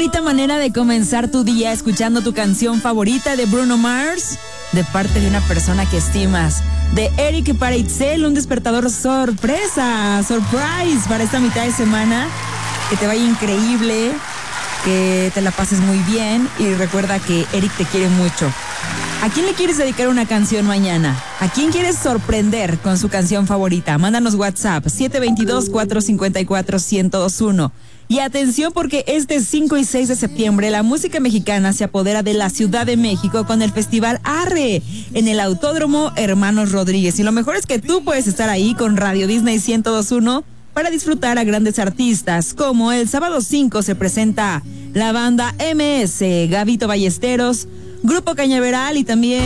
bonita manera de comenzar tu día escuchando tu canción favorita de Bruno Mars, de parte de una persona que estimas. De Eric para Itzel, un despertador sorpresa, surprise para esta mitad de semana. Que te vaya increíble, que te la pases muy bien y recuerda que Eric te quiere mucho. ¿A quién le quieres dedicar una canción mañana? ¿A quién quieres sorprender con su canción favorita? Mándanos WhatsApp 722-454-1021. Y atención porque este 5 y 6 de septiembre la música mexicana se apodera de la Ciudad de México con el Festival Arre en el Autódromo Hermanos Rodríguez. Y lo mejor es que tú puedes estar ahí con Radio Disney 1021 para disfrutar a grandes artistas, como el sábado 5 se presenta la banda MS, Gabito Ballesteros, Grupo Cañaveral y también